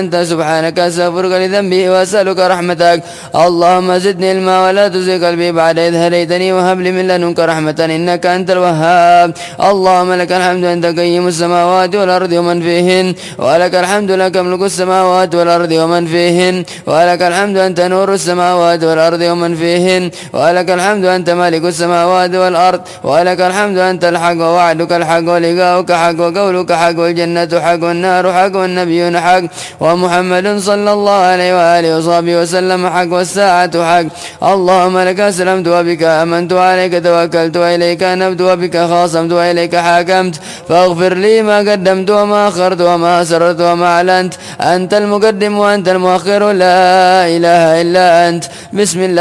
أنت سبحانك أستغفرك لذنبي وأسألك رحمتك. اللهم زدني علما ولا تزغ قلبي بعد إذ هديتني وهب لي من لدنك رحمة إنك أنت الوهاب. اللهم لك الحمد أنت قيم السماوات والأرض ومن فيهن، ولك الحمد لك ملك السماوات والأرض ومن فيهن، ولك الحمد أنت نور السماوات والأرض ومن فيهن، ولك الحمد أنت مالك السماوات والأرض، ولك الحمد أنت الحق ووعدك الحق ولقاؤك حق وقولك حق والجنة حق والنار حق والنبيون حق ومحمد صلى الله عليه وآله وصحبه وسلم حق والساعة حق. اللهم لك أسلمت وبك آمنت وعليك توكلت وإليك أنبت وبك خاصمت وإليك حاكمت، فاغفر لي ما قدمت وما أخرت وما أسررت وما أعلنت. أنت المقدم وأنت المؤخر، لا إله إلا أنت. بسم الله.